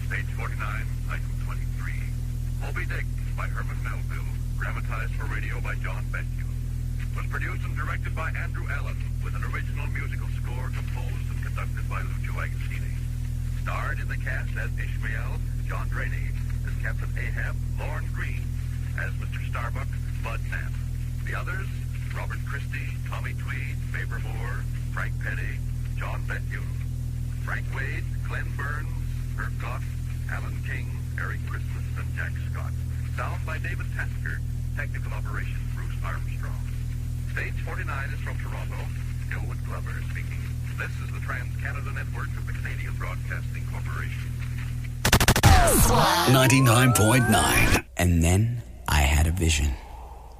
Page 49, item 23. Moby Dick by Herman Melville, dramatized for radio by John Bethune. Was produced and directed by Andrew Allen, with an original musical score composed and conducted by Lucio Agostini. Starred in the cast as Ishmael, John Draney, as Captain Ahab, Lorne Green, as Mr. Starbuck, Bud Knapp. The others, Robert Christie, Tommy Tweed, Faber Moore, Frank Petty, John Bethune, Frank Wade, Glenn Burns, Herb Goff, Alan King, Eric Christmas, and Jack Scott. Sound by David Tasker. Technical operation, Bruce Armstrong. Stage 49 is from Toronto. Elwood Glover speaking. This is the Trans-Canada Network of the Canadian Broadcasting Corporation. 99.9. And then I had a vision.